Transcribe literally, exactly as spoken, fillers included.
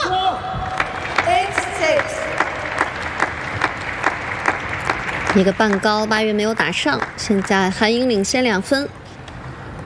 一个半高，八月没有打上，现在韩英领先两分。